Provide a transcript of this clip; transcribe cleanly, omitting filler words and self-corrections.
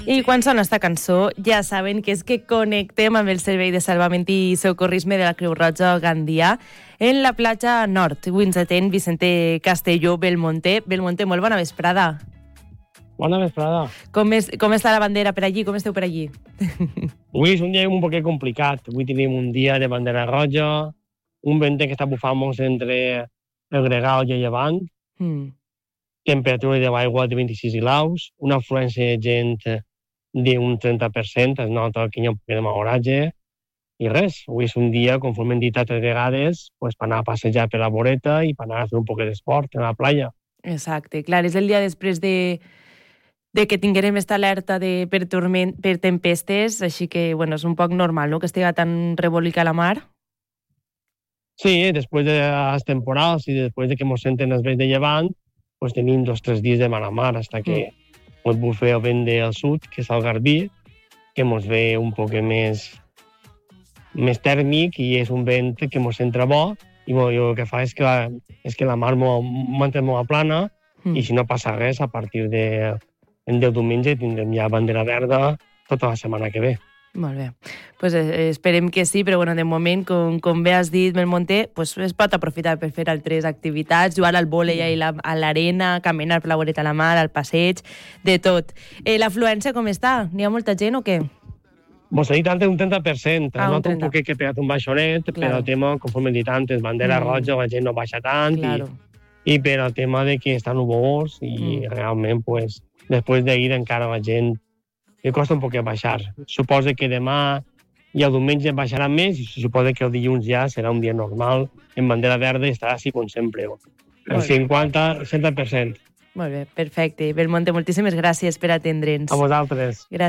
I quan sona esta cançó, ja saben que és que connectem amb el Servei de Salvament i Socorrisme de la Creu Roja Gandia en la platja nord. Avui ens atén Vicente Castelló Belmonte. Belmonte, molt bona vesprada. Bona vesprada. Com està la bandera per allí? Com esteu per allí? Avui és un dia un poquet complicat. Avui tenim un dia de bandera roja, un vent que està bufant molt entre el Gregal i el Llevant, temperatura de l'aigua de 26 graus, una afluència de gent d'un 30%, es nota que hi ha un poc de magoratge, i res, avui és un dia, conforme hem dit altres vegades, pues, per anar a passejar per la voreta i per anar a fer un poc d'esport a la platja. Exacte, clar, és el dia després de que tinguem esta alerta per tempestes, així que, bueno, és un poc normal, no?, que estigui tan rebolica la mar. Sí, després de les temporals i després de que ens senten els vents de llevant, pues tenim 2 o 3 dies de mar a mar, fins que ens bufa el vent del sud, que és el Garbí, que ens ve un poc més tèrmic i és un vent que ens entra bo, i el que fa és que la mar manté molt plana, i si no passa res, a partir del diumenge tindrem ja bandera verda tota la setmana que ve. Molt bé. Pues esperem que sí, però bueno, de moment, com bé has dit, Belmonte, pues es pot aprofitar per fer altres activitats, jugar al vòlei a l'arena, caminar per la voreta a la mar, al passeig, de tot. L'afluència com està? N'hi ha molta gent o què? Mos ha dit antes un 30%, nota un 30. poquet que ha pegat un baixonet, però el tema, conforme he dit antes, bandera roja, la gent no baixa tant, i per el tema de que està nuvolós, i realment, pues, després d'ahir encara la gent li costa un poquet baixar. Suposa que demà i el diumenge baixarà més, i suposa que el dilluns ja serà un dia normal, en bandera verda estarà així com sempre, el 50-60%. Molt bé, perfecte. Belmonte, moltíssimes gràcies per atendre'ns. A vosaltres. Gràcies.